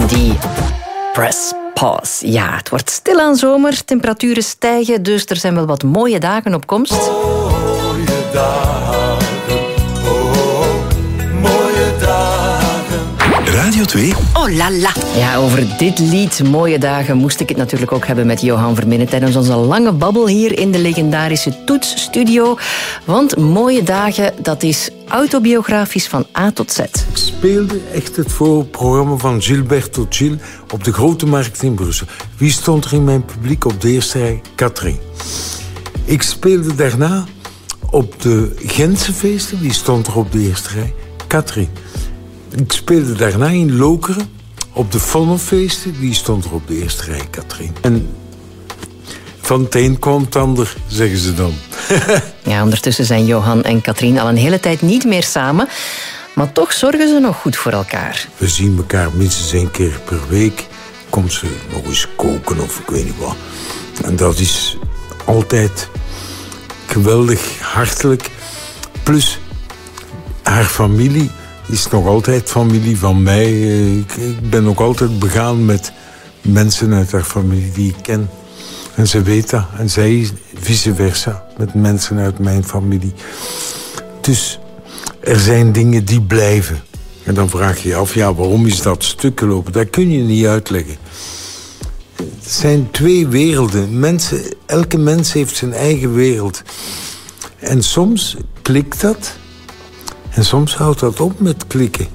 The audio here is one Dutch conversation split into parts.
D. Press pause. Ja, het wordt stilaan zomer, temperaturen stijgen, dus er zijn wel wat mooie dagen op komst. Mooie dagen, mooie dagen. Radio 2. Oh la la. Ja, over dit lied, Mooie Dagen, moest ik het natuurlijk ook hebben met Johan Verminnen tijdens onze lange babbel hier in de legendarische Toetsstudio. Want Mooie Dagen, dat is autobiografisch van A tot Z. Ik speelde echt het voorprogramma van Gilberto Gil op de Grote Markt in Brussel. Wie stond er in mijn publiek op de eerste rij? Katrien. Ik speelde daarna op de Gentse feesten. Wie stond er op de eerste rij? Katrien. Ik speelde daarna in Lokeren op de Vonnenfeesten. Wie stond er op de eerste rij? Katrien. En van het een kwam het ander, zeggen ze dan. Ja, ondertussen zijn Johan en Katrien al een hele tijd niet meer samen. Maar toch zorgen ze nog goed voor elkaar. We zien elkaar minstens 1 keer per week. Komt ze nog eens koken of ik weet niet wat. En dat is altijd geweldig hartelijk. Plus, haar familie is nog altijd familie van mij. Ik ben ook altijd begaan met mensen uit haar familie die ik ken. En ze weet dat. En zij vice versa met mensen uit mijn familie. Dus er zijn dingen die blijven. En dan vraag je je af, ja, waarom is dat stuk gelopen? Dat kun je niet uitleggen. Het zijn 2 werelden. Elke mens heeft zijn eigen wereld. En soms klikt dat. En soms houdt dat op met klikken.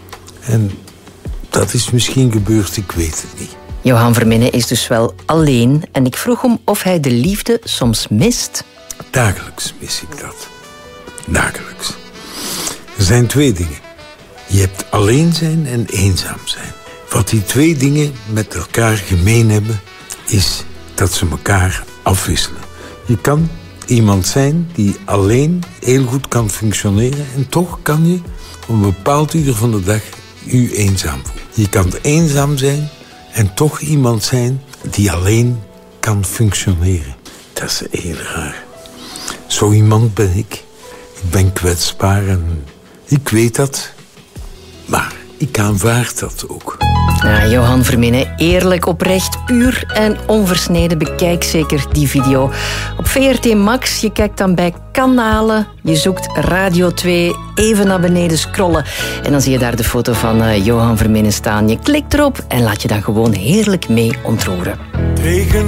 En dat is misschien gebeurd, ik weet het niet. Johan Verminnen is dus wel alleen en ik vroeg hem of hij de liefde soms mist. Dagelijks mis ik dat. Dagelijks. Er zijn 2 dingen. Je hebt alleen zijn en eenzaam zijn. Wat die 2 dingen met elkaar gemeen hebben, is dat ze elkaar afwisselen. Je kan iemand zijn die alleen heel goed kan functioneren en toch kan je op een bepaald uur van de dag je eenzaam voelen. Je kan eenzaam zijn en toch iemand zijn die alleen kan functioneren. Dat is heel raar. Zo iemand ben ik. Ik ben kwetsbaar en ik weet dat. Maar ik aanvaard dat ook. Ja, Johan Verminnen, eerlijk, oprecht, puur en onversneden. Bekijk zeker die video. Op VRT Max, je kijkt dan bij kanalen. Je zoekt Radio 2, even naar beneden scrollen. En dan zie je daar de foto van Johan Verminnen staan. Je klikt erop en laat je dan gewoon heerlijk mee ontroeren. Regen